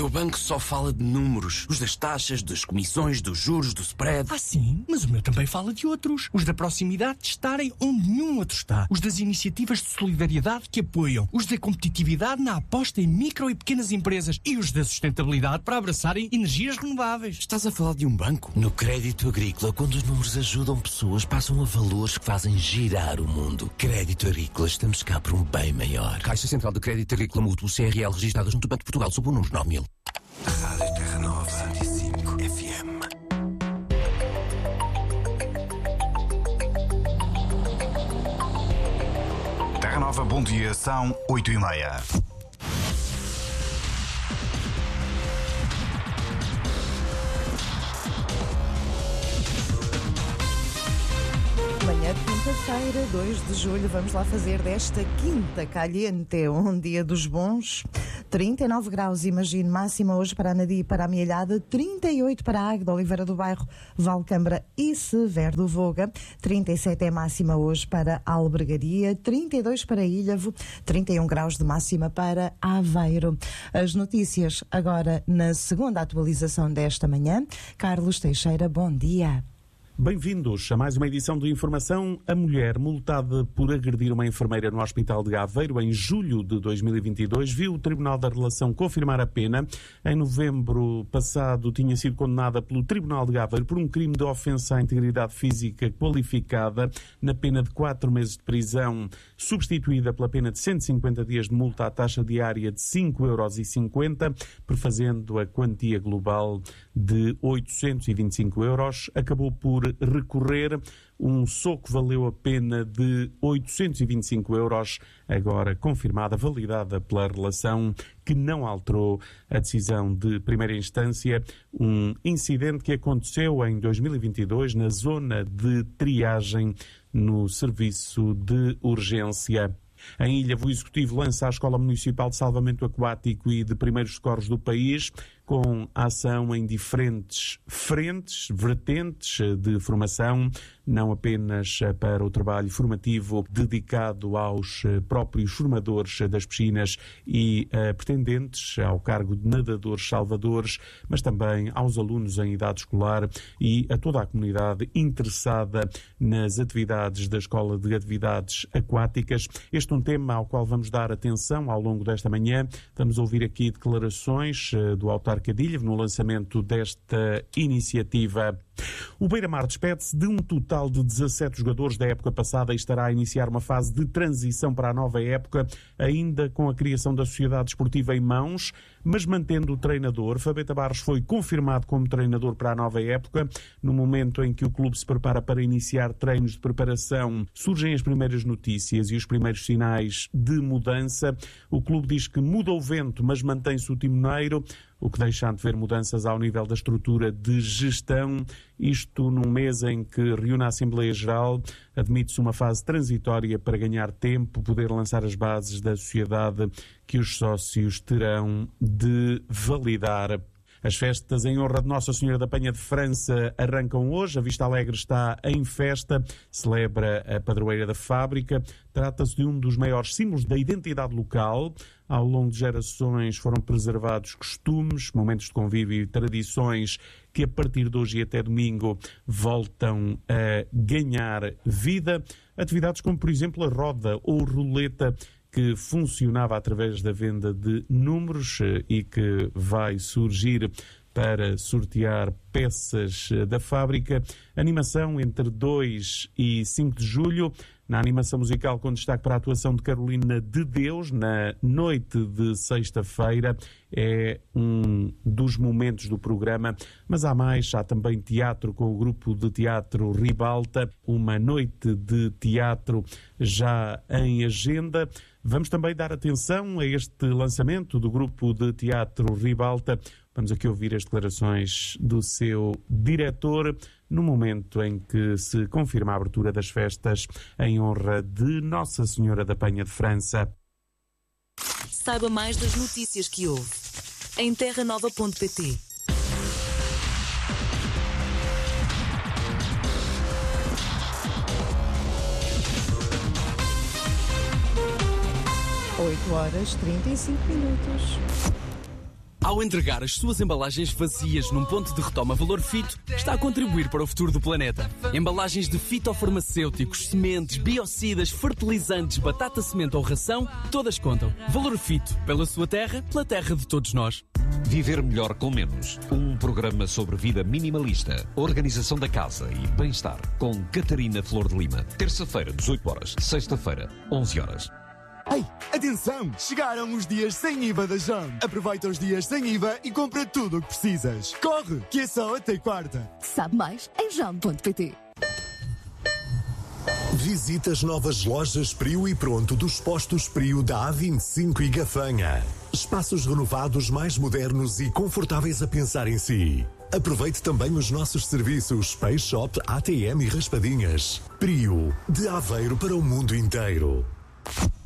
meu banco só fala de números. Os das taxas, das comissões, dos juros, do spread. Ah, sim? Mas o meu também fala de outros. Os da proximidade de estarem onde nenhum outro está. Os das iniciativas de solidariedade que apoiam. Os da competitividade na aposta em micro e pequenas empresas. E os da sustentabilidade para abraçarem energias renováveis. Estás a falar de um banco? No Crédito Agrícola, quando os números ajudam pessoas, passam a valores que fazem girar o mundo. Crédito Agrícola, estamos cá por um bem maior. Caixa Central de Crédito Agrícola Mútuo, CRL, registrada junto ao Banco de Portugal, sob o número 9000. Rádio Terra Nova 105 FM. Terra Nova, bom dia, são 8h30. Manhã de quinta-feira, 2 de julho, vamos lá fazer desta quinta caliente um dia dos bons. 39 graus, imagino, máxima hoje para a Nadia e para a Mielhada, 38 para a Águeda, Oliveira do Bairro, Valcambra e Severo do Voga, 37 é máxima hoje para a Albergaria, 32 para Ilhavo, 31 graus de máxima para Aveiro. As notícias agora na segunda atualização desta manhã. Carlos Teixeira, bom dia. Bem-vindos a mais uma edição de Informação. A mulher multada por agredir uma enfermeira no Hospital de Aveiro em julho de 2022 viu o Tribunal da Relação confirmar a pena. Em novembro passado tinha sido condenada pelo Tribunal de Aveiro por um crime de ofensa à integridade física qualificada na pena de 4 meses de prisão, substituída pela pena de 150 dias de multa à taxa diária de 5,50€, prefazendo a quantia global de 825 euros. Acabou por recorrer. Um soco valeu a pena de 825 euros, agora confirmada, validada pela relação, que não alterou a decisão de primeira instância. Um incidente que aconteceu em 2022 na zona de triagem no serviço de urgência. Em Ilhavo, o Executivo lança a Escola Municipal de Salvamento Aquático e de Primeiros Socorros do país, com ação em diferentes frentes, vertentes de formação, não apenas para o trabalho formativo dedicado aos próprios formadores das piscinas e pretendentes ao cargo de nadadores salvadores, mas também aos alunos em idade escolar e a toda a comunidade interessada nas atividades da Escola de Atividades Aquáticas. Este é um tema ao qual vamos dar atenção ao longo desta manhã. Vamos ouvir aqui declarações do autarca de Ilhavo no lançamento desta iniciativa. O Beira-Mar despede-se de um total de 17 jogadores da época passada e estará a iniciar uma fase de transição para a nova época, ainda com a criação da Sociedade Desportiva em mãos, mas mantendo o treinador. Fabeta Barros foi confirmado como treinador para a nova época. No momento em que o clube se prepara para iniciar treinos de preparação, surgem as primeiras notícias e os primeiros sinais de mudança. O clube diz que muda o vento, mas mantém-se o timoneiro, o que deixa antever mudanças ao nível da estrutura de gestão. Isto num mês em que reúne a Assembleia Geral, admite-se uma fase transitória para ganhar tempo, poder lançar as bases da sociedade que os sócios terão de validar. As festas em honra de Nossa Senhora da Penha de França arrancam hoje. A Vista Alegre está em festa, celebra a padroeira da fábrica. Trata-se de um dos maiores símbolos da identidade local. Ao longo de gerações foram preservados costumes, momentos de convívio e tradições que a partir de hoje e até domingo voltam a ganhar vida. Atividades como, por exemplo, a roda ou roleta, que funcionava através da venda de números e que vai surgir para sortear peças da fábrica. Animação entre 2 e 5 de julho. Na animação musical, com destaque para a atuação de Carolina de Deus, na noite de sexta-feira. É um dos momentos do programa, mas há mais. Há também teatro com o grupo de teatro Ribalta, uma noite de teatro já em agenda. Vamos também dar atenção a este lançamento do grupo de teatro Ribalta. Vamos aqui ouvir as declarações do seu diretor no momento em que se confirma a abertura das festas em honra de Nossa Senhora da Penha de França. Saiba mais das notícias que houve em terranova.pt. Oito horas 35 minutos. Ao entregar as suas embalagens vazias num ponto de retoma Valor Fito, está a contribuir para o futuro do planeta. Embalagens de fitofarmacêuticos, sementes, biocidas, fertilizantes, batata semente ou ração, todas contam. Valor Fito, pela sua terra, pela terra de todos nós. Viver melhor com menos. Um programa sobre vida minimalista, organização da casa e bem-estar. Com Catarina Flor de Lima. Terça-feira, 18 horas. Sexta-feira, 11 horas. Ei, atenção! Chegaram os dias sem IVA da JOM. Aproveita os dias sem IVA e compra tudo o que precisas. Corre, que é só até quarta. Sabe mais em jom.pt. Visita as novas lojas Prio e Pronto dos postos Prio da A25 e Gafanha. Espaços renovados mais modernos e confortáveis a pensar em si. Aproveite também os nossos serviços Space Shop, ATM e Raspadinhas. Prio, de Aveiro para o mundo inteiro.